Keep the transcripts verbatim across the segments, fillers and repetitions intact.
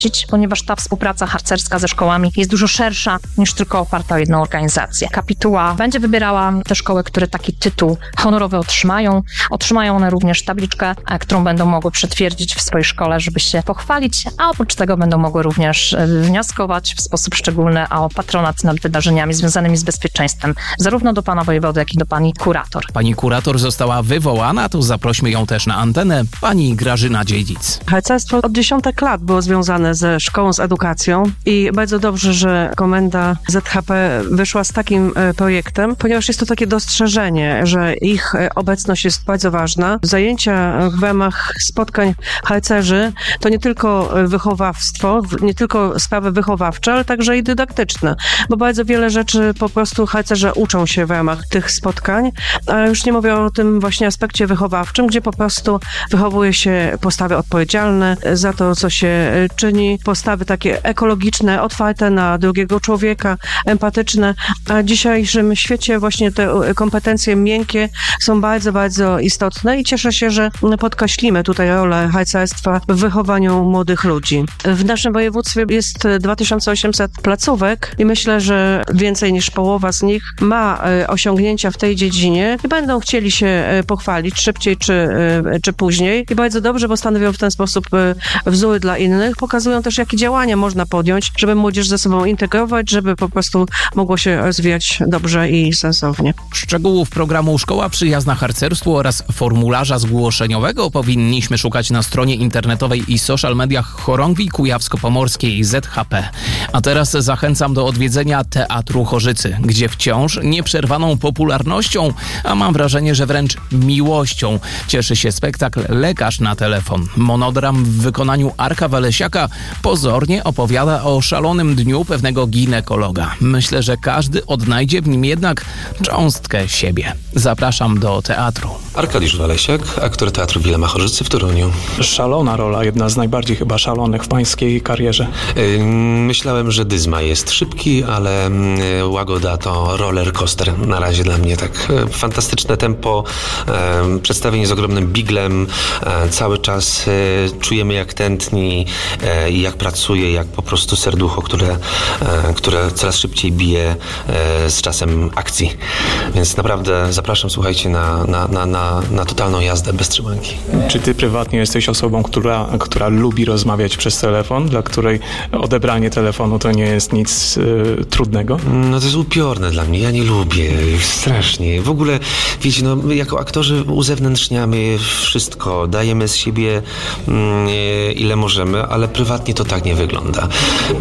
ponieważ ta współpraca harcerska ze szkołami jest dużo szersza niż tylko oparta o jedną organizację. Kapituła będzie wybierała te szkoły, które taki tytuł honorowy otrzymają. Otrzymają one również tabliczkę, którą będą mogły przytwierdzić w swojej szkole, żeby się pochwalić, a oprócz tego będą mogły również wnioskować w sposób szczególny o patronat nad wydarzeniami związanymi z bezpieczeństwem, zarówno do pana wojewody, jak i do pani kurator. Pani kurator została wywołana, to zaprośmy ją też na antenę, pani Grażyna Dziedzic. Harcerstwo od dziesiątek lat było związane ze szkołą, z edukacją i bardzo dobrze, że komenda Z H P wyszła z takim projektem, ponieważ jest to takie dostrzeżenie, że ich obecność jest bardzo ważna. Zajęcia w ramach spotkań harcerzy to nie tylko wychowawstwo, nie tylko sprawy wychowawcze, ale także i dydaktyczne, bo bardzo wiele rzeczy po prostu harcerze uczą się w ramach tych spotkań, a już nie mówię o tym właśnie aspekcie wychowawczym, gdzie po prostu wychowuje się postawy odpowiedzialne za to, co się czyni, postawy takie ekologiczne, otwarte na drugiego człowieka, empatyczne, a w dzisiejszym świecie właśnie te kompetencje miękkie są bardzo, bardzo istotne i cieszę się, że podkreślimy tutaj rolę harcerstwa w wychowaniu młodych ludzi. W naszym województwie jest dwa tysiące osiemset placówek i myślę, że więcej niż połowa z nich ma osiągnięcia w tej dziedzinie i będą chcieli się pochwalić szybciej czy, czy później. I bardzo dobrze, bo stanowią w ten sposób wzór dla innych. Pokazują też, jakie działania można podjąć, żeby młodzież ze sobą integrować, żeby po prostu mogło się rozwijać dobrze i sensownie. Szczegółów programu Szkoła Przyjazna Harcerstwu oraz formularza zgłoszeniowego powinniśmy szukać na stronie internetowej i social mediach Chorągwi Kujawsko-Pomorskiej Z H P. A teraz zachęcam do odwiedzenia Teatru Chorzycy, gdzie wciąż nieprzerwaną popularnością, a mam wrażenie, że wręcz miłością cieszy się spektakl Lekarz na telefon. Monodram w wykonaniu Arka Walesiaka pozornie opowiada o szalonym dniu pewnego ginekologa. Myślę, że każdy odnajdzie w nim jednak cząstkę siebie. Zapraszam do teatru. Arkadiusz Walesiak, aktor Teatru Wilema Chorzycy w Toruniu. Szalona rola, jedna z najbardziej chyba szalonych w pańskiej karierze. Myślałem, że Dyzma jest szybki, ale Łagoda to roller coaster. Na razie dla mnie tak fantastyczne tempo, przedstawienie z ogromnym biglem, cały czas czujemy jak tętni i jak pracuje, jak po prostu serducho, które, które coraz szybciej bije z czasem akcji. Więc naprawdę zapraszam, słuchajcie, na, na, na, na, na totalną jazdę bez trzymanki. Czy ty prywatnie jesteś osobą, która, która lubi rozmawiać przez telefon, dla której odebranie telefonu to nie jest nic y, trudnego? No to jest upiorne dla mnie, ja nie lubię, strasznie. W ogóle, wiecie, no jako aktorzy uzewnętrzniamy wszystko, dajemy z siebie y, ile możemy, ale prywatnie to tak nie wygląda. Y,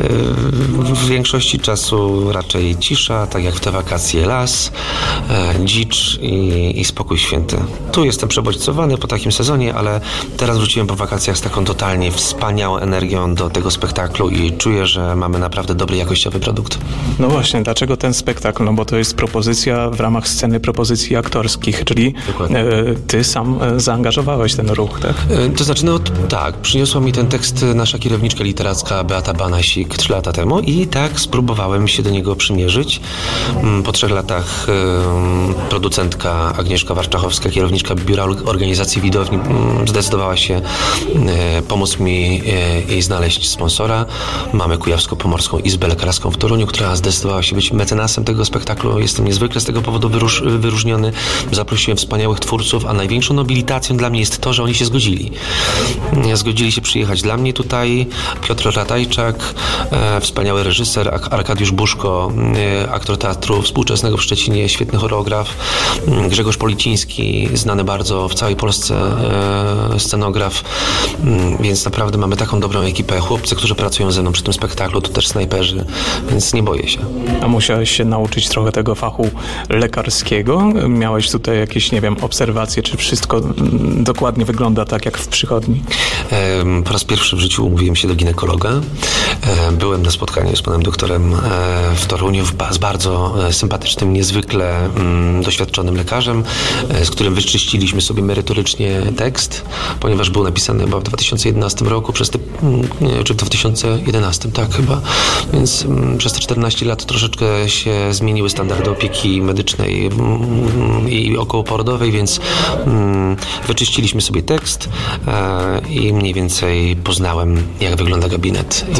w większości czasu raczej cisza, tak jak w te wakacje las, y, dzicz i, i spokój święty. Tu jestem przebodźcowany po takim sezonie, ale teraz wróciłem po wakacjach z taką totalnie wspaniałą energią do tego spektaklu i czuję, że mamy naprawdę dobry, jakościowy produkt. No właśnie, dlaczego ten spektakl? No bo to jest propozycja w ramach sceny propozycji aktorskich, czyli e, ty sam e, zaangażowałeś ten ruch, tak? E, to znaczy, no tak, przyniosła mi ten tekst nasza kierowniczka literacka Beata Banasik trzy lata temu i tak spróbowałem się do niego przymierzyć. Po trzech latach e, producentka Agnieszka Warczachowska, kierowniczka Biura Organizacji Widowni, zdecydowała się e, pomóc mi e, i znaleźć sponsora. Mamy Kujawsko-Pomorską Izbę Lekarską w Toruniu, która zdecydowała się być mecenasem tego spektaklu. Jestem niezwykle z tego powodu wyróż, wyróżniony. Zaprosiłem wspaniałych twórców, a największą nobilitacją dla mnie jest to, że oni się zgodzili. Zgodzili się przyjechać dla mnie tutaj. Piotr Ratajczak, e, wspaniały reżyser, Arkadiusz Buszko, e, aktor teatru współczesnego w Szczecinie, świetny choreograf, Grzegorz Policiński, znany bardzo w całej Polsce e, scenograf, e, więc naprawdę mamy taką dobrą ekipę. Chłopcy, którzy pracują ze mną przy tym spektaklu, to też snajperzy, więc nie boję się. A musiałeś się nauczyć trochę tego fachu lekarskiego? Miałeś tutaj jakieś, nie wiem, obserwacje, czy wszystko dokładnie wygląda tak, jak w przychodni? E, po raz pierwszy w życiu umówiłem się do ginekologa. E, byłem na spotkaniu z panem doktorem e, w Toruniu w ba- z bardzo e, sympatycznym, niezwykle mm, doświadczonym lekarzem, e, z którym wyczyściliśmy sobie merytorycznie tekst, ponieważ był napisany chyba w dwa tysiące jedenastym roku, przez te, nie, czy w dwa tysiące jedenastym, tak chyba, więc mm, przez te czternaście lat troszeczkę się zmieniły standardy opieki medycznej mm, i okołoporodowej, więc mm, wyczyściliśmy sobie tekst e, i mniej więcej poznałem, jak jak wygląda gabinet.